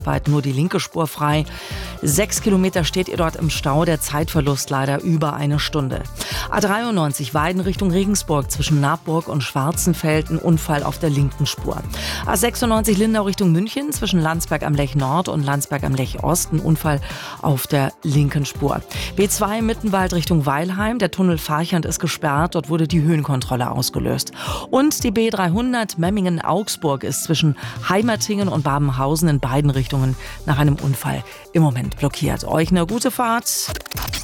weit nur die linke Spur frei. 6 Kilometer steht ihr dort im Stau, der Zeitverlust leider über eine Stunde. A93 Weiden Richtung Regensburg zwischen Nabburg und Schwarzenfeld, ein Unfall auf der linken Spur. A96 Lindau Richtung München zwischen Landsberg am Lech Nord und Landsberg am Lech Ost, ein Unfall auf der linken Spur. B2 Mittenwald Richtung Weilheim, der Tunnel Farchand ist gesperrt, dort wurde die Höhenkontrolle ausgelöst. Und die B300 Memmingen-Augsburg ist zwischen Heimertingen und Babenhausen in beiden Richtungen nach einem Unfall im Moment blockiert. Euch eine gute Fahrt.